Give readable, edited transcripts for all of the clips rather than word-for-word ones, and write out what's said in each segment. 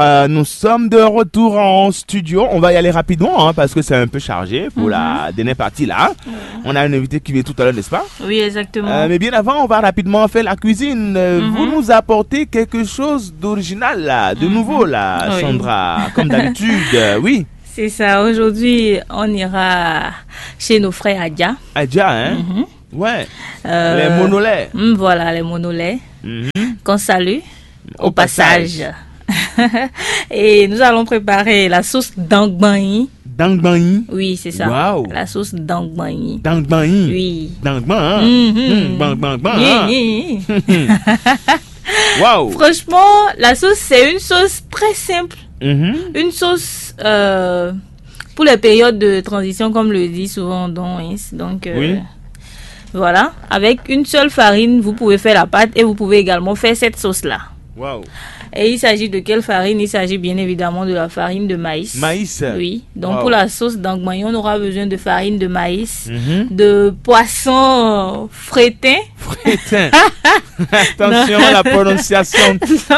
Nous sommes de retour en studio. On va y aller rapidement hein, parce que c'est un peu chargé pour la dernière partie là. On a un invité qui vient tout à l'heure, n'est-ce pas? Oui, exactement. Mais bien avant, on va rapidement faire la cuisine. Vous nous apportez quelque chose d'original là, de nouveau là, Sandra, comme d'habitude. Oui. C'est ça. Aujourd'hui, on ira chez nos frères Adja. Adja, hein? Ouais. Les monolais. Voilà, les monolais. Qu'on salue au passage. Et nous allons préparer la sauce Dangbanyi. Dangbanyi? Oui, c'est ça. Wow. La sauce Dangbanyi. Dangbanyi? Oui. Dangbanyi. Wow. Franchement, la sauce, c'est une sauce très simple. Une sauce pour les périodes de transition, comme le dit souvent Don. Donc, voilà. Avec une seule farine, vous pouvez faire la pâte et vous pouvez également faire cette sauce-là. Wow. Et il s'agit de quelle farine? Il s'agit bien évidemment de la farine de maïs. Maïs? Oui. Donc pour la sauce d'Angbanyi, on aura besoin de farine de maïs, de poisson frétin. Frétin. Attention à la prononciation.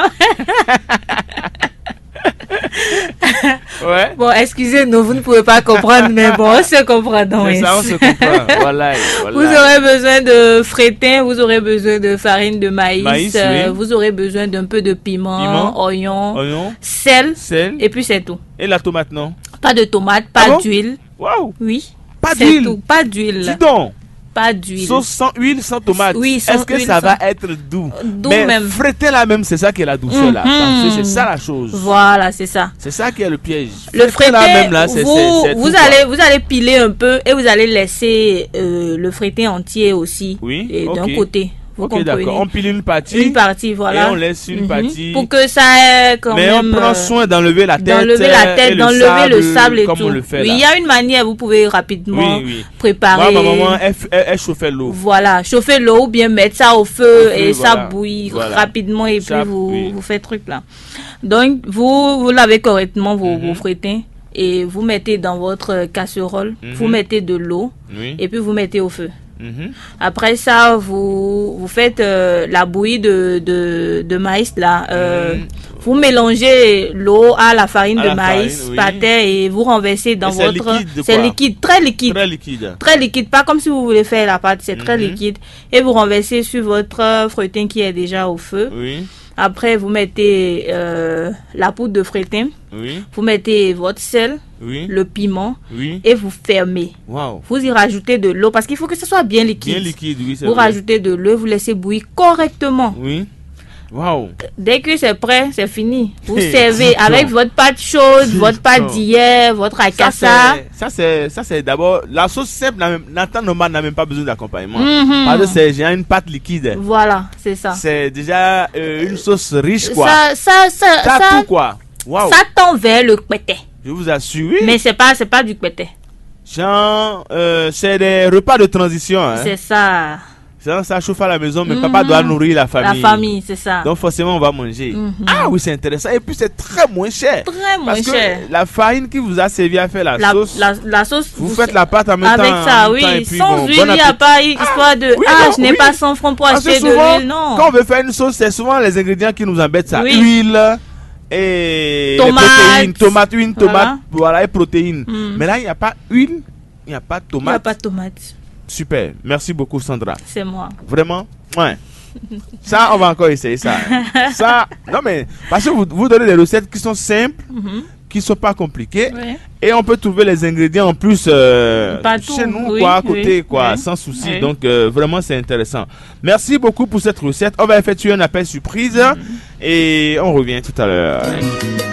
Ouais. Bon, excusez-nous, vous ne pouvez pas comprendre, mais bon, on se comprend donc. C'est ça, on se comprend. Voilà. Vous aurez besoin de frétin, vous aurez besoin de farine de maïs, vous aurez besoin d'un peu de piment, oignon, sel, et puis c'est tout. Et la tomate, non? Pas de tomate, pas d'huile. Waouh. Oui. Pas d'huile? Tout, pas d'huile. Dis donc. Pas d'huile. Sauce sans huile, sans tomate. Oui, sans Est-ce que huile, ça va être doux? Mais même. Frétin là même, c'est ça qui est la douceur là. Parce que c'est ça la chose. Voilà, c'est ça. C'est ça qui est le piège. Le frétin là même là, c'est vous allez piler un peu et vous allez laisser le frétin entier aussi. Oui. Et d'un côté. Vous comprenez? D'accord. On pile une partie. Une partie, voilà. Et on laisse une partie. Pour que ça ait quand même. Mais on prend soin d'enlever la tête. D'enlever le sable et comme tout. On le fait, oui, il y a une manière, vous pouvez rapidement préparer. Moi, ma maman, elle chauffait l'eau. Voilà, chauffer l'eau ou bien mettre ça au feu et ça bouillit rapidement et puis vous faites truc là. Donc, vous lavez correctement vos frétins et vous mettez dans votre casserole, vous mettez de l'eau et puis vous mettez au feu. Après ça, vous faites la bouillie de maïs là. Vous mélangez l'eau à la farine de maïs par terre et vous renversez dans votre... C'est liquide, très liquide. Très liquide, pas comme si vous voulez faire la pâte, c'est très liquide. Et vous renversez sur votre frétin qui est déjà au feu. Après, vous mettez la poudre de frétin. Vous mettez votre sel, le piment et vous fermez. Vous y rajoutez de l'eau parce qu'il faut que ce soit bien liquide. Vous rajoutez de l'eau, vous laissez bouillir correctement. Dès que c'est prêt, c'est fini. Vous servez avec votre pâte chaude, votre pâte d'hier, votre akassa. Ça c'est d'abord la sauce simple. Normalement n'a même pas besoin d'accompagnement. Parce que c'est déjà une pâte liquide. Voilà, c'est ça. C'est déjà une sauce riche quoi. Ça tout quoi. Ça tend vers le kpété. Je vous assure. Mais c'est pas du kpété. Genre, c'est des repas de transition. Hein. C'est ça. Ça chauffe à la maison, mais papa doit nourrir la famille. La famille, c'est ça. Donc forcément, on va manger. Ah oui, c'est intéressant. Et puis, c'est très moins cher. Très moins cher. Parce que la farine qui vous a servi à faire la sauce, la sauce, vous faites la pâte en même temps. Avec ça, oui. Sans huile, il n'y a pas histoire de je n'ai pas 100 francs pour acheter de l'huile. Non. Quand on veut faire une sauce, c'est souvent les ingrédients qui nous embêtent ça. Huile et tomate, voilà, et protéines. Mais là, il n'y a pas huile, il n'y a pas tomate. Il n'y a pas de tomate. Super, merci beaucoup Sandra. C'est moi. Vraiment, ouais. Ça, on va encore essayer ça. Ça, non mais, parce que vous donnez des recettes qui sont simples, qui ne sont pas compliquées, et on peut trouver les ingrédients en plus chez nous, quoi, à côté, quoi, sans souci. Donc, vraiment, c'est intéressant. Merci beaucoup pour cette recette. On va effectuer un appel surprise et on revient tout à l'heure.